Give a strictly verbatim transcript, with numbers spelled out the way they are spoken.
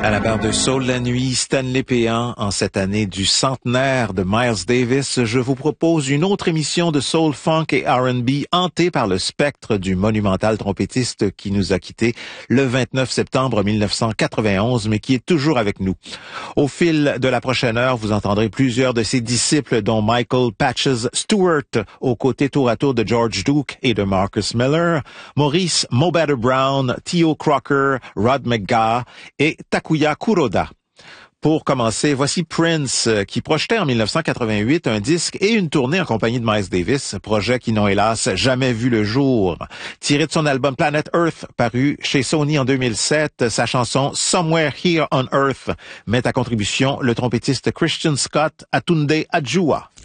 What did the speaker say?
À la barre de Soul la nuit, Stanley Péan, en cette année du centenaire de Miles Davis, je vous propose une autre émission de Soul, Funk et R and B hantée par le spectre du monumental trompettiste qui nous a quittés le vingt-neuf septembre mille neuf cent quatre-vingt-onze, mais qui est toujours avec nous. Au fil de la prochaine heure, vous entendrez plusieurs de ses disciples, dont Michael Patches Stewart, aux côtés tour à tour de George Duke et de Marcus Miller, Maurice Mo Better Brown, Theo Crocker, Rod McGaugh et Takuya Kuroda. Pour commencer, voici Prince, qui projetait en mille neuf cent quatre-vingt-huit un disque et une tournée en compagnie de Miles Davis, projet qui n'ont hélas jamais vu le jour. Tiré de son album Planet Earth, paru chez Sony en deux mille sept, sa chanson Somewhere Here on Earth met à contribution le trompettiste Christian Scott Atunde Adjua.